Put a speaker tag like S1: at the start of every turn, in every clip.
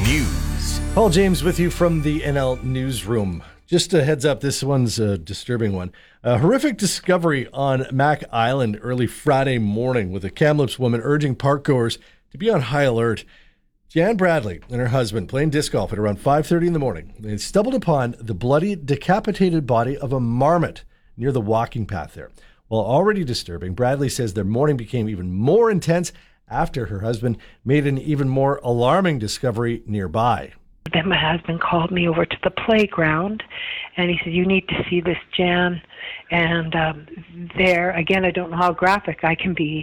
S1: News.
S2: Paul James with you from the NL Newsroom. Just a heads up, this one's a disturbing one. A horrific discovery on Mac Island early Friday morning with a Kamloops woman urging parkgoers to be on high alert. Jan Bradley and her husband playing disc golf at around 5:30 in the morning. They stumbled upon the bloody, decapitated body of a marmot near the walking path there. While already disturbing, Bradley says their morning became even more intense after her husband made an even more alarming discovery nearby.
S3: Then my husband called me over to the playground, and he said, "You need to see this, Jan." And there, again, I don't know how graphic I can be,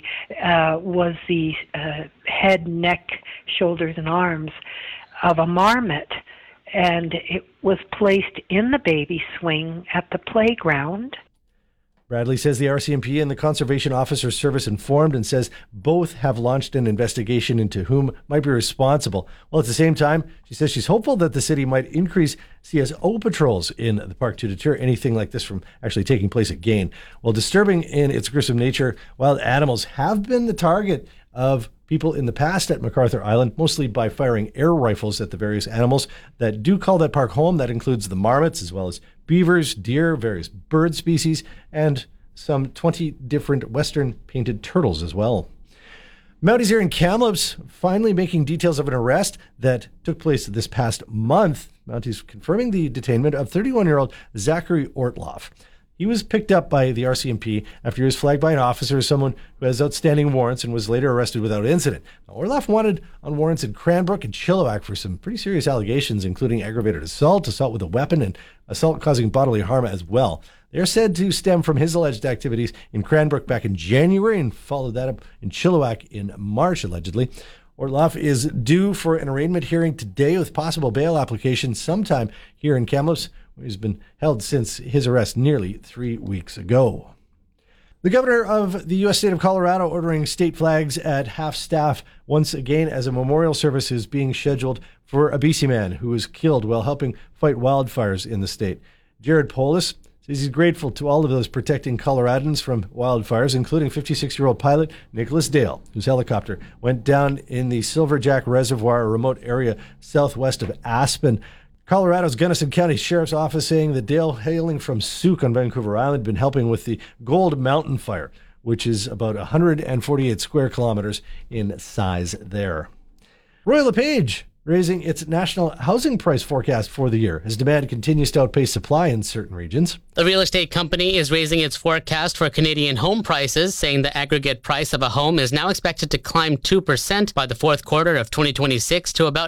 S3: was the head, neck, shoulders, and arms of a marmot. And it was placed in the baby swing at the playground.
S2: Bradley says the RCMP and the Conservation Officer Service informed and says both have launched an investigation into whom might be responsible. Well, at the same time, she says she's hopeful that the city might increase CSO patrols in the park to deter anything like this from actually taking place again. While disturbing in its gruesome nature, wild animals have been the target of people in the past at MacArthur Island, mostly by firing air rifles at the various animals that do call that park home. That includes the marmots, as well as beavers, deer, various bird species, and some 20 different western painted turtles as well. Mounties here in Kamloops finally making details of an arrest that took place this past month. Mounties confirming the detainment of 31-year-old Zachary Ortloff. He was picked up by the RCMP after he was flagged by an officer as someone who has outstanding warrants and was later arrested without incident. Now, Ortloff wanted on warrants in Cranbrook and Chilliwack for some pretty serious allegations, including aggravated assault, assault with a weapon, and assault causing bodily harm as well. They're said to stem from his alleged activities in Cranbrook back in January and followed that up in Chilliwack in March, allegedly. Ortloff is due for an arraignment hearing today with possible bail application sometime here in Kamloops, where he's been held since his arrest nearly 3 weeks ago. The governor of the U.S. state of Colorado ordering state flags at half-staff once again as a memorial service is being scheduled for a BC man who was killed while helping fight wildfires in the state. Jared Polis says he's grateful to all of those protecting Coloradans from wildfires, including 56-year-old pilot Nicholas Dale, whose helicopter went down in the Silverjack Reservoir, a remote area southwest of Aspen. Colorado's Gunnison County Sheriff's Office saying that Dale, hailing from Souk on Vancouver Island, been helping with the Gold Mountain Fire, which is about 148 square kilometers in size there. Royal LePage raising its national housing price forecast for the year as demand continues to outpace supply in certain regions.
S4: The real estate company is raising its forecast for Canadian home prices, saying the aggregate price of a home is now expected to climb 2% by the fourth quarter of 2026 to about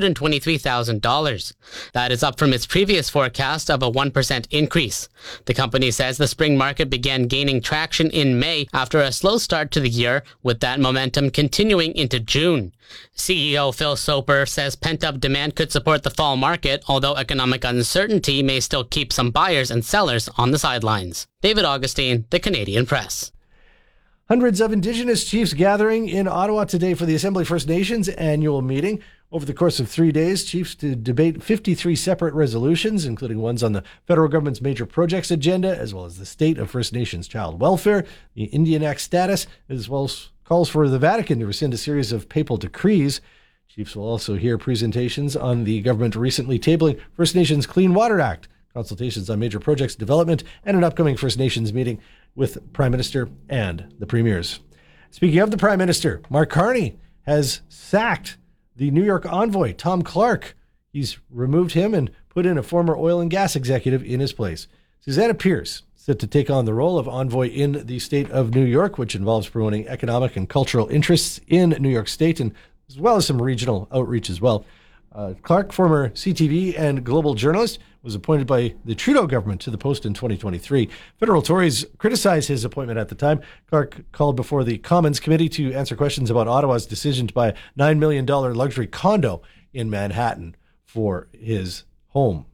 S4: $823,000. That is up from its previous forecast of a 1% increase. The company says the spring market began gaining traction in May after a slow start to the year, with that momentum continuing into June. CEO Phil Soper says pent-up demand could support the fall market, although economic uncertainty may still keep some buyers and sellers on the sidelines. David Augustine, The Canadian Press.
S2: Hundreds of Indigenous chiefs gathering in Ottawa today for the Assembly First Nations annual meeting. Over the course of 3 days, chiefs to debate 53 separate resolutions, including ones on the federal government's major projects agenda, as well as the state of First Nations child welfare, the Indian Act status, as well as calls for the Vatican to rescind a series of papal decrees. Chiefs will also hear presentations on the government recently tabling First Nations Clean Water Act, consultations on major projects development, and an upcoming First Nations meeting with Prime Minister and the Premiers. Speaking of the Prime Minister, Mark Carney has sacked the New York envoy, Tom Clark. He's removed him and put in a former oil and gas executive in his place. Susanna Pierce set to take on the role of envoy in the state of New York, which involves promoting economic and cultural interests in New York State, and as well as some regional outreach as well. Clark, former CTV and global journalist, was appointed by the Trudeau government to the post in 2023. Federal Tories criticized his appointment at the time. Clark called before the Commons Committee to answer questions about Ottawa's decision to buy a $9 million luxury condo in Manhattan for his home.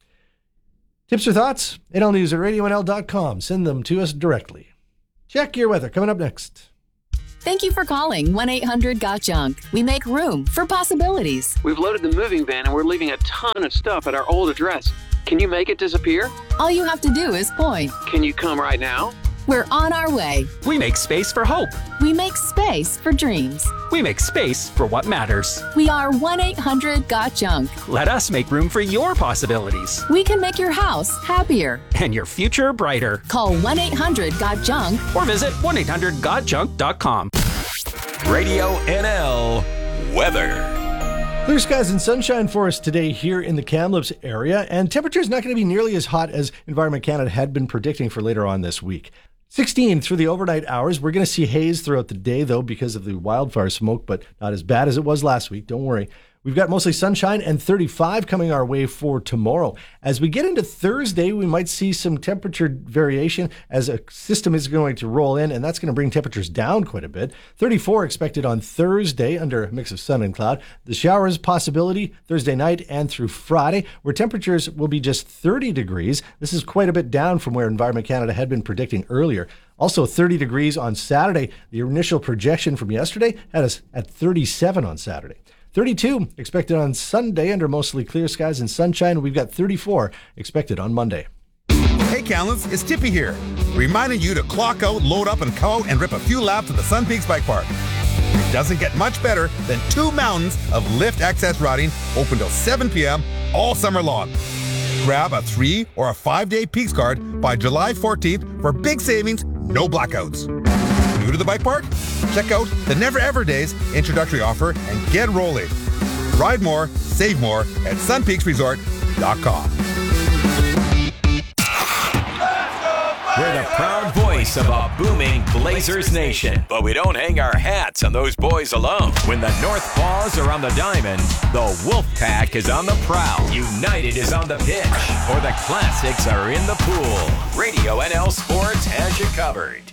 S2: Tips or thoughts? NLnews@radionl.com. Send them to us directly. Check your weather. Coming up next.
S5: Thank you for calling 1-800-GOT-JUNK. We make room for possibilities.
S6: We've loaded the moving van and we're leaving a ton of stuff at our old address. Can you make it disappear?
S5: All you have to do is point.
S6: Can you come right now?
S5: We're on our way.
S1: We make space for hope.
S5: We make space for dreams.
S1: We make space for what matters.
S5: We are 1-800-GOT-JUNK.
S1: Let us make room for your possibilities
S5: We can make your house happier.
S1: and your future brighter.
S5: Call 1-800-GOT-JUNK.
S1: Or visit 1-800-GOTJUNK.com.
S7: Radio NL weather.
S2: Clear skies and sunshine for us today here in the Kamloops area, and temperatures not going to be nearly as hot as Environment Canada had been predicting for later on this week. 16 through the overnight hours. We're going to see haze throughout the day, though, because of the wildfire smoke, but not as bad as it was last week. Don't worry. We've got mostly sunshine and 35 coming our way for tomorrow. As we get into Thursday, we might see some temperature variation as a system is going to roll in, and that's going to bring temperatures down quite a bit. 34 expected on Thursday under a mix of sun and cloud. The showers possibility Thursday night and through Friday, where temperatures will be just 30 degrees. This is quite a bit down from where Environment Canada had been predicting earlier. Also 30 degrees on Saturday. The initial projection from yesterday had us at 37 on Saturday. 32 expected on Sunday under mostly clear skies and sunshine. We've got 34 expected on Monday.
S8: Hey Kamloops, it's Tippy here, reminding you to clock out, load up, and go out and rip a few laps at the Sun Peaks Bike Park. It doesn't get much better than 2 mountains of lift access riding open till 7 p.m. all summer long. Grab a 3 or a 5-day Peaks card by July 14th for big savings, no blackouts. New to the bike park? Check out the Never Ever Days introductory offer and get rolling. Ride more, save more at sunpeaksresort.com.
S7: We're the proud voice of a booming Blazers nation. But we don't hang our hats on those boys alone. When the North Paws are on the diamond, the Wolfpack is on the prowl. United is on the pitch, or the Classics are in the pool. Radio NL Sports has you covered.